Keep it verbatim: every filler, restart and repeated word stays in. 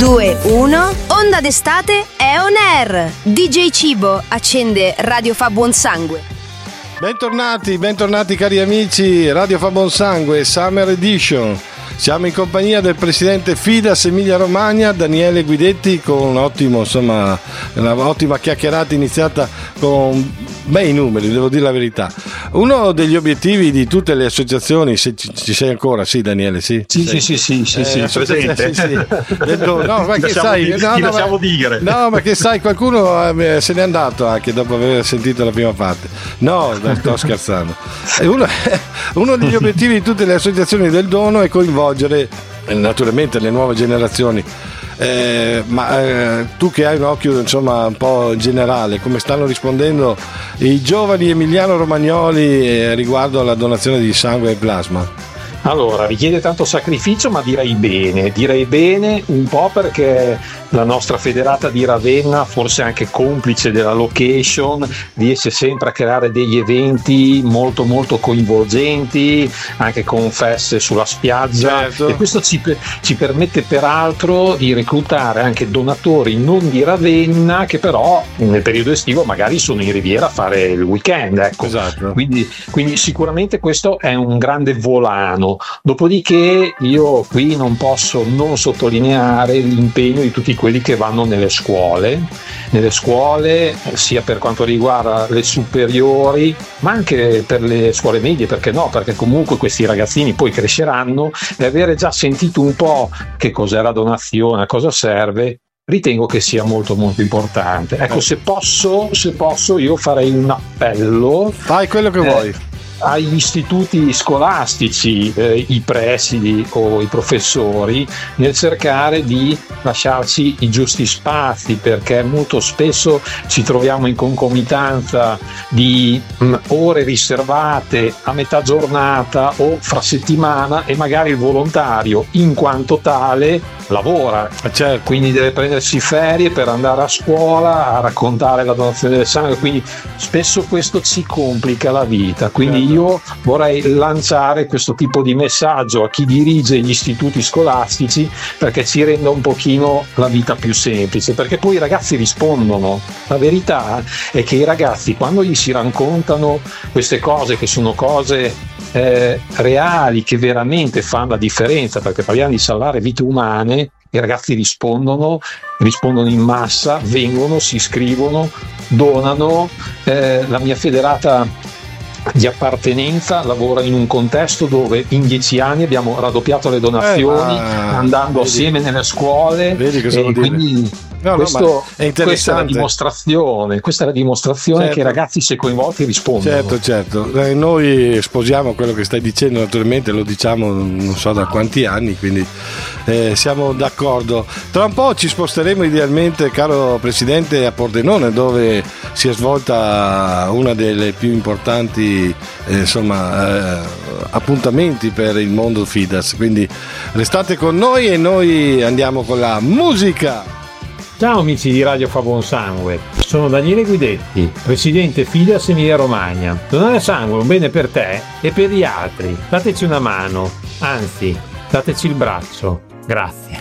due, uno. Onda d'estate è on air. D J Cibo accende Radio Fa Buon Sangue. Bentornati, bentornati cari amici, Radio Fa Buon Sangue, Summer Edition. Siamo in compagnia del presidente Fidas Emilia Romagna, Daniele Guidetti, con un ottimo, insomma, una ottima chiacchierata iniziata con bei numeri, devo dire la verità. Uno degli obiettivi di tutte le associazioni, se ci, ci sei ancora, sì Daniele, sì? Sì, sì, sì, sì, sì, sì, eh, sì, presente. Sì, sì. No, ma che sai, dire, no, no, lasciamo ma, dire. No, ma che sai, qualcuno eh, se n'è andato anche dopo aver sentito la prima parte. No, sto scherzando. Uno, uno degli obiettivi di tutte le associazioni del dono è coinvolgere eh, naturalmente le nuove generazioni. Eh, ma eh, tu che hai un occhio insomma un po' generale, come stanno rispondendo i giovani emiliano-romagnoli eh, riguardo alla donazione di sangue e plasma? Allora, richiede tanto sacrificio, ma direi bene, direi bene un po' perché la nostra federata di Ravenna, forse anche complice della location, riesce sempre a creare degli eventi molto molto coinvolgenti, anche con feste sulla spiaggia, certo. E questo ci, ci permette peraltro di reclutare anche donatori non di Ravenna che però nel periodo estivo magari sono in Riviera a fare il weekend, ecco. Esatto. Quindi, quindi sicuramente questo è un grande volano. Dopodiché io qui non posso non sottolineare l'impegno di tutti quelli che vanno nelle scuole, nelle scuole sia per quanto riguarda le superiori, ma anche per le scuole medie, perché no? Perché comunque questi ragazzini poi cresceranno e avere già sentito un po' che cos'è la donazione, a cosa serve, ritengo che sia molto molto importante. Ecco, se posso, se posso io farei un appello. Fai quello che eh, vuoi. Agli istituti scolastici, eh, i presidi o i professori, nel cercare di lasciarci i giusti spazi, perché molto spesso ci troviamo in concomitanza di mh, ore riservate a metà giornata o fra settimana e magari il volontario in quanto tale lavora, certo. Quindi deve prendersi ferie per andare a scuola a raccontare la donazione del sangue, quindi spesso questo ci complica la vita, quindi certo. Io vorrei lanciare questo tipo di messaggio a chi dirige gli istituti scolastici perché ci renda un pochino la vita più semplice, perché poi i ragazzi rispondono. La verità è che i ragazzi, quando gli si raccontano queste cose che sono cose eh, reali, che veramente fanno la differenza, perché parliamo di salvare vite umane, i ragazzi rispondono, rispondono in massa, vengono, si iscrivono, donano. Eh, la mia federata di appartenenza lavora in un contesto dove in dieci anni abbiamo raddoppiato le donazioni, eh, ma... andando vedi, assieme nelle scuole, vedi che e quindi no, questo, no, è questa è la dimostrazione questa è la dimostrazione certo. Che i ragazzi, se coinvolti, rispondono. Certo, certo. Eh, noi sposiamo quello che stai dicendo, naturalmente lo diciamo non so da quanti anni, quindi eh, siamo d'accordo. Tra un po' ci sposteremo idealmente, caro Presidente, a Pordenone, dove si è svolta una delle più importanti eh, insomma eh, appuntamenti per il mondo Fidas, quindi restate con noi e noi andiamo con la musica. Ciao amici di Radio Fa Buon Sangue, sono Daniele Guidetti, presidente Fidas Emilia Romagna. Donare sangue è un bene per te e per gli altri, dateci una mano, anzi dateci il braccio, grazie.